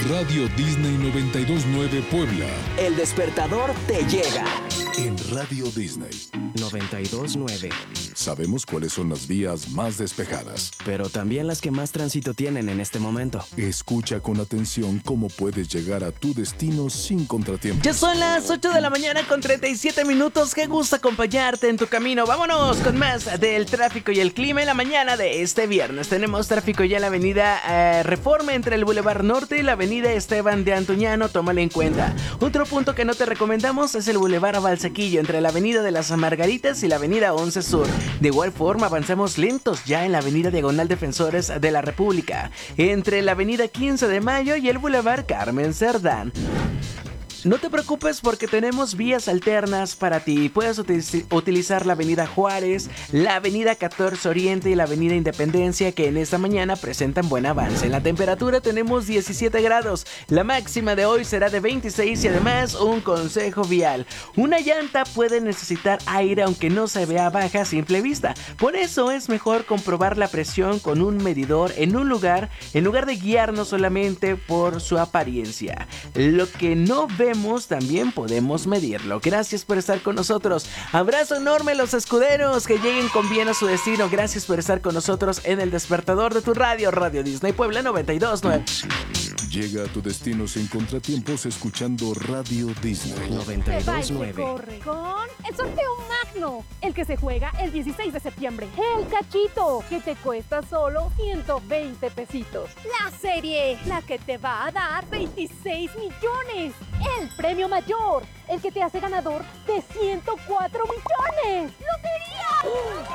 Radio Disney 92.9 Puebla. El despertador te llega. En Radio Disney 92.9. Sabemos cuáles son las vías más despejadas, pero también las que más tránsito tienen en este momento. Escucha con atención cómo puedes llegar a tu destino sin contratiempos. Ya son las 8 de la mañana con 37 minutos. Qué gusto acompañarte en tu camino. Vámonos con más del tráfico y el clima en la mañana de este viernes. Tenemos tráfico ya en la avenida Reforma entre el Boulevard Norte y la avenida Esteban de Antuñano. Tómalo en cuenta. Otro punto que no te recomendamos es el Boulevard Balsequillo entre la avenida de las Margaritas y la avenida 11 Sur. De igual forma avanzamos lentos ya en la avenida Diagonal Defensores de la República entre la avenida 15 de Mayo y el Boulevard Carmen Cerdán. No te preocupes porque tenemos vías alternas para ti. Puedes utilizar la avenida Juárez, la avenida 14 Oriente y la avenida Independencia, que en esta mañana presentan buen avance. En la temperatura tenemos 17 grados, la máxima de hoy será de 26 y además un consejo vial. Una llanta puede necesitar aire aunque no se vea baja a simple vista. Por eso es mejor comprobar la presión con un medidor en lugar de guiarnos solamente por su apariencia. Lo que no vemos también podemos medirlo. Gracias por estar con nosotros. Abrazo enorme a los escuderos, que lleguen con bien a su destino. Gracias por estar con nosotros en el despertador de tu radio, Radio Disney Puebla 92.9. Llega a tu destino sin contratiempos escuchando Radio Disney 92.9. Corre con el sorteo magno, el que se juega el 16 de septiembre. El cachito, que te cuesta solo 120 pesitos. La serie, la que te va a dar 26 millones. El premio mayor, el que te hace ganador de 104 millones. ¡Lotería!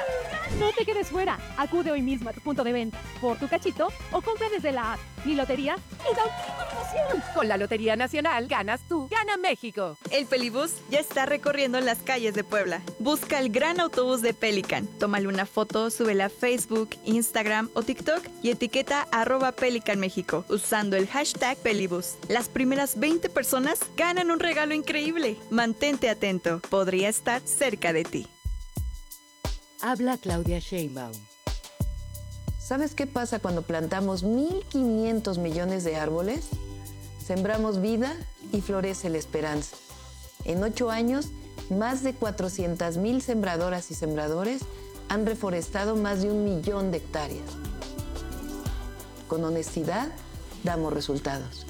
No te quedes fuera. Acude hoy mismo a tu punto de venta por tu cachito o compra desde la app Mi Lotería y da una promoción. Con la Lotería Nacional ganas tú, gana México. El Pelibús ya está recorriendo las calles de Puebla. Busca el gran autobús de Pelican. Tómale una foto, súbela a Facebook, Instagram o TikTok y etiqueta @PelicanMéxico usando el hashtag Pelibús. Las primeras 20 personas ganan un regalo increíble. Mantente atento, podría estar cerca de ti. Habla Claudia Sheinbaum. ¿Sabes qué pasa cuando plantamos 1.500 millones de árboles? Sembramos vida y florece la esperanza. En 8 años, más de 400,000 sembradoras y sembradores han reforestado más de 1 millón de hectáreas. Con honestidad, damos resultados.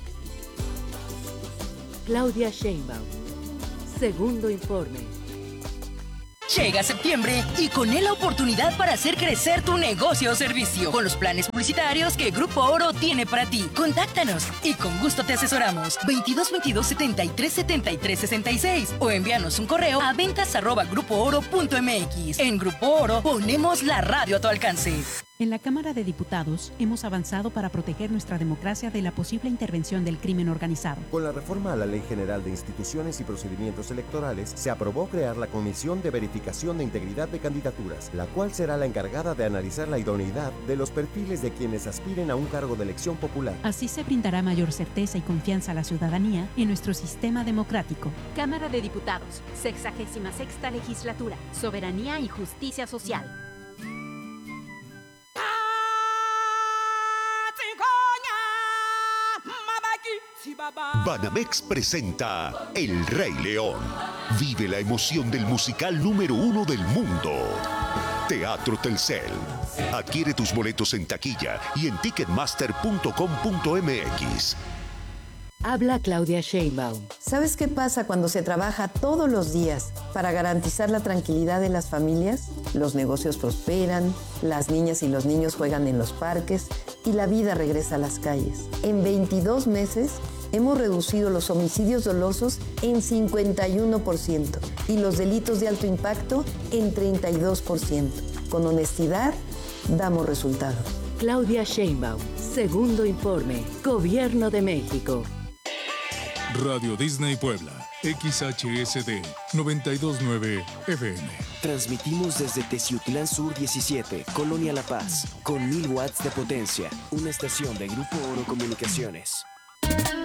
Claudia Sheinbaum. Segundo informe. Llega septiembre y con él la oportunidad para hacer crecer tu negocio o servicio con los planes publicitarios que Grupo Oro tiene para ti. Contáctanos y con gusto te asesoramos. 2222 73 73 66 o envíanos un correo a ventas@grupooro.mx. En Grupo Oro ponemos la radio a tu alcance. En la Cámara de Diputados hemos avanzado para proteger nuestra democracia de la posible intervención del crimen organizado. Con la reforma a la Ley General de Instituciones y Procedimientos Electorales, se aprobó crear la Comisión de Verificación de Integridad de Candidaturas, la cual será la encargada de analizar la idoneidad de los perfiles de quienes aspiren a un cargo de elección popular. Así se brindará mayor certeza y confianza a la ciudadanía en nuestro sistema democrático. Cámara de Diputados, 66ª Legislatura, Soberanía y Justicia Social. Banamex presenta El Rey León. Vive la emoción del musical número 1 del mundo. Teatro Telcel. Adquiere tus boletos en taquilla y en ticketmaster.com.mx. Habla Claudia Sheinbaum. ¿Sabes qué pasa cuando se trabaja todos los días para garantizar la tranquilidad de las familias? Los negocios prosperan, las niñas y los niños juegan en los parques y la vida regresa a las calles. En 22 meses hemos reducido los homicidios dolosos en 51% y los delitos de alto impacto en 32%. Con honestidad, damos resultados. Claudia Sheinbaum. Segundo informe. Gobierno de México. Radio Disney Puebla, XHSD 92.9 FM. Transmitimos desde Teciutlán Sur 17, Colonia La Paz, con 1000 watts de potencia. Una estación de Grupo Oro Comunicaciones.